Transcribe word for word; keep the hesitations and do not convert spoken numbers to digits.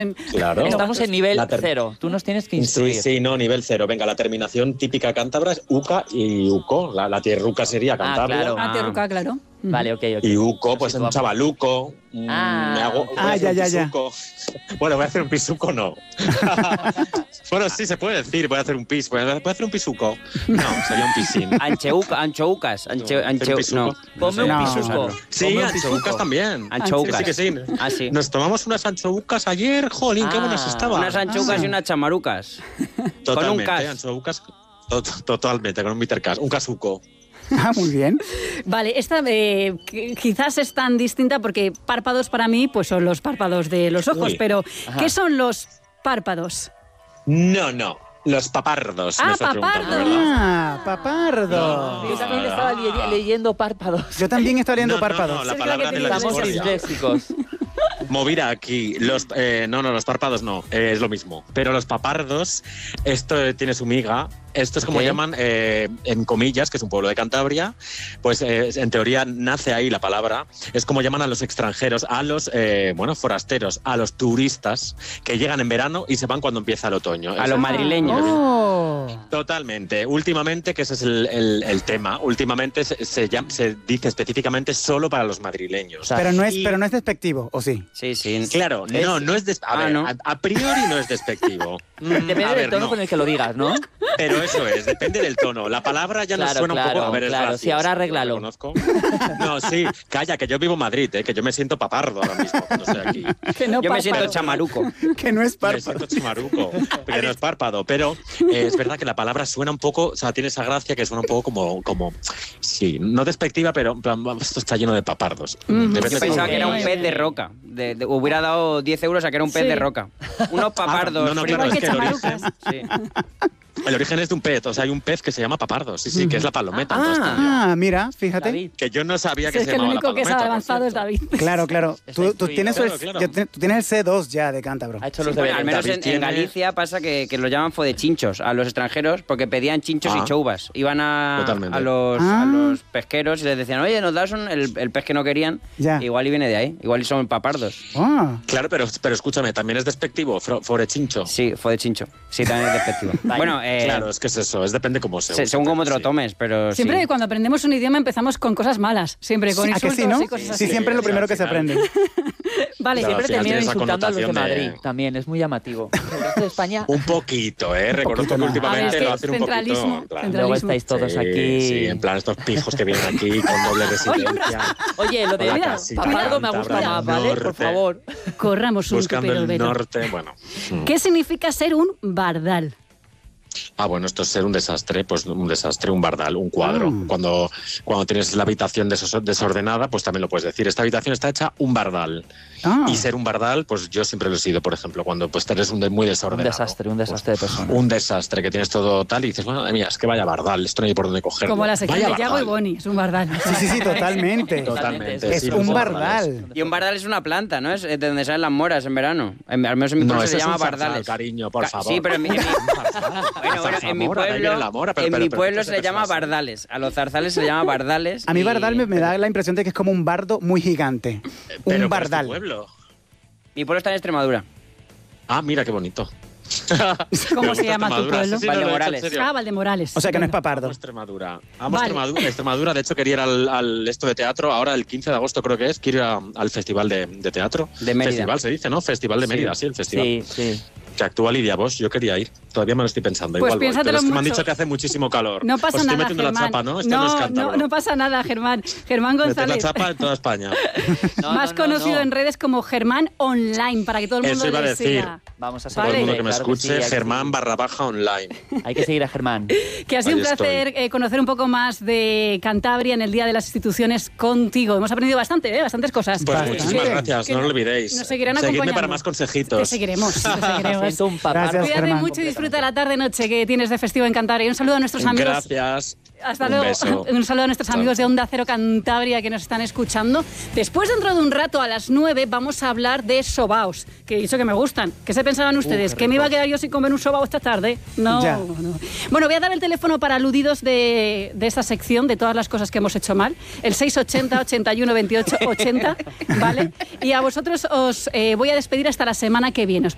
Claro. Estamos en nivel ter... cero. Tú nos tienes que instruir. Sí, sí, no, nivel cero. Venga, la terminación típica cántabra es uca y uco. La, la tierruca sería Cantabria. Ah, claro. Ah, tierruca, claro. Vale, ok, ok. Y uco, pues es un chavaluco. Ah, me hago, ah ya, ya, ya. Bueno, voy a hacer un pisuco, no. Bueno, sí, se puede decir, voy a hacer un pis. Voy a hacer un pisuco. No, sería un pisín. Ancheuca, anchoucas. Anche, anche, no. Ponme No. un pisuco. Sí, anchoucas también. Anchoucas. Sí, que sí. Ah, sí. Nos tomamos unas anchoucas ayer, jolín, qué Ah, buenas estaban. Unas anchoucas Ah. y unas chamarucas. Totalmente, con un cas. anchoucas, to- totalmente, con un bittercas, un casuco. Ah, muy bien. Vale, esta eh, qu- quizás es tan distinta porque párpados para mí pues son los párpados de los ojos, Uy. pero Ajá. ¿qué son los párpados? No, no, los papardos. Ah, me estás preguntando, papardos. ¿verdad? Ah, papardo. Yo también estaba le- leyendo párpados. Yo también estoy leyendo No, no, párpados. no, la Sergio, palabra que de te la Estamos discordia. disléxicos. Movida aquí. Los, eh, no, no, los párpados no, eh, es lo mismo. Pero los papardos, esto tiene su miga. Esto es como Ok. llaman, eh, en Comillas, que es un pueblo de Cantabria, pues eh, en teoría nace ahí la palabra. Es como llaman a los extranjeros, a los, eh, bueno, forasteros, a los turistas que llegan en verano y se van cuando empieza el otoño. A los madrileños. Oh. Totalmente. Últimamente, que ese es el, el- el tema, últimamente se, se, llama- se dice específicamente solo para los madrileños. sea, Pero no es, Y- pero no es despectivo, ¿o sí? Sí, sí. Claro, ¿Ves? no, no es des- a, Ah, ver, ¿no? a, a priori no es despectivo. Mm, Depende a del ver, tono no. con el que lo digas, ¿no? Pero eso es, depende del tono. La palabra ya nos Claro, suena un claro, poco. A ver, es claro. graciosa, Sí, ahora yo arréglalo. lo reconozco. No, sí, calla, que yo vivo en Madrid, ¿eh? Que yo me siento papardo ahora mismo cuando estoy aquí. Que no Yo me siento párpado. chamaruco. Que no es Me párpado. siento chimaruco, que no es párpado, pero eh, es verdad que la palabra suena un poco, o sea, tiene esa gracia que suena un poco como, como sí, no despectiva, pero en plan, esto está lleno de papardos. Mm, Debe yo Yo ser pensaba como- que era un pez de roca. De, de- hubiera dado diez euros a que era un pez Sí. de roca. Unos papardos. no, no, fritos. claro, Igual que es que el origen, chamarucas. Sí. el origen es de un pez, o sea, hay un pez que se llama papardo, sí, sí, que es la palometa. entonces, Ah, mira, fíjate. David. que yo no sabía Si que es se que el llamaba la único que palometa. se ha por avanzado es cierto. David. Claro, claro. Está Tú, tú instruido. tienes el, Claro, claro. ya te- tú tienes el C dos ya de cántabro. Ha hecho los Bueno, deberes. al menos David en, en tiene- Galicia pasa que, que los llaman fodechinchos a los extranjeros porque pedían chinchos Ah. y choubas. Iban a, Totalmente. a, los, Ah. a los pesqueros y les decían, oye, nos das un- el, el pez que no querían. Ya. Igual y viene de ahí. Igual y son papardos. Ah. Claro, pero, pero escúchame, también es despectivo, fro- forechincho. Sí, fodechincho. Sí, también es despectivo. Vaya. Bueno, eh, Claro, es que es eso, es depende cómo se se- use, según cómo te lo sí. tomes, pero Siempre sí. cuando aprendemos un idioma empezamos con cosas malas. Siempre con ¿A que insultos sí, no? y cosas Sí, así. siempre es lo Sí, primero al que se final. aprende. Vale, Claro, Siempre al final termino tiene esa insultando a los de connotación de- Madrid. También es muy llamativo. El resto de España. Un poquito, ¿eh? Reconozco que nada. últimamente A ver, es que lo hacen un poquito. centralismo, en plan, centralismo. Luego estáis todos sí, aquí. Sí, en plan estos pijos que vienen aquí con doble residencia. Oye, lo de Con la Mira, casita papardo me cántabra gusta del más, ¿vale? Por norte, favor. corramos un Buscando tupido el velo. norte, bueno. mm. ¿Qué significa ser un bardal? Ah, bueno, esto es ser un desastre, pues un desastre, un bardal, un cuadro. Ah. Cuando, cuando tienes la habitación desos- desordenada, pues también lo puedes decir. Esta habitación está hecha un bardal. Ah. Y ser un bardal, pues yo siempre lo he sido, por ejemplo, cuando pues eres un de- muy Un desordenado. desastre, un desastre de persona. Un desastre, que tienes todo tal y dices, madre mía, es que vaya bardal, esto no hay por dónde cogerlo. Como la sección Vaya de Yago y bardal. Boni, es un bardal. Sí, sí, sí, totalmente. Totalmente. Es sí, un los bardal. Y un bardal es una planta, ¿no? Es de donde salen las moras en verano. En- al menos en mi No, pueblo eso se es llama un zarzal, bardales. cariño, por Ca- favor. Sí, pero en mi, en mi- bueno, bueno, en mi Zarzamora, de ahí viene pueblo, la mora, pero- en pero- mi pero pueblo ¿qué se le llama personas? bardales. A los zarzales se le llama bardales. A mí y- bardal me, me da la impresión de que es como un bardo muy gigante. Pero, Un pero es tu bardal. pueblo. Mi pueblo está en Extremadura. Ah, mira qué bonito. ¿Cómo Me se gusta llama tu Extremadura. pueblo? Sí, sí, no, lo he dicho en Valdemorales. serio. Ah, Valdemorales. O sea que no es Venga. Amo papardo. Extremadura. Amo Vale. Extremadura. Extremadura, de hecho, quería ir al, al esto de teatro. Ahora, el quince de agosto, creo que es. Quiero ir a- al Festival de, de Teatro. De Mérida. Festival se dice, ¿no? Festival de Sí. Mérida, sí, el festival. Sí, sí. Que actúa Lidia Bosch. Yo quería ir. Todavía me lo estoy pensando. Pues Igual voy. piénsatelo Pero es que me han mucho. dicho que hace muchísimo calor. No pasa Os estoy nada, metiendo Germán. la chapa, ¿no? Esto no, no, es no, cántabro. no pasa nada, Germán. Germán Meter la González. chapa en toda España. No, Más no, no, conocido no. en redes como Germán Online, para que todo el mundo Eso iba a le decir. siga. Vamos a Todo el Vale. mundo que me Claro que escuche, sí, hay que Germán seguir. barra baja online. Hay que seguir a Germán. Que ha sido un Ahí estoy. placer eh, conocer un poco más de Cantabria en el Día de las Instituciones contigo. Hemos aprendido bastante, ¿eh? Bastantes cosas. Pues Bastante. muchísimas gracias, Que no lo no- olvidéis. nos seguirán Seguidme acompañando. para más consejitos. Te seguiremos, te seguiremos. Siento un papardo. Gracias, Cuídate Germán. mucho y disfruta la tarde-noche que tienes de festivo en Cantabria. Y un saludo a nuestros amigos. Gracias. Hasta Un luego. beso. Un saludo a nuestros Chao. amigos de Onda Cero Cantabria que nos están escuchando. Después, dentro de un rato, a las nueve, vamos a hablar de sobaos, que he dicho que me gustan. ¿Qué se pensaban ustedes? qué ¿Que me iba a rico. quedar yo sin comer un sobao esta tarde? No, Ya. no. Bueno, voy a dar el teléfono para aludidos de, de esta sección, de todas las cosas que hemos hecho mal. El seis ochenta, ochenta y uno, veintiocho, ochenta, ¿vale? Y a vosotros os eh, voy a despedir hasta la semana que viene. Os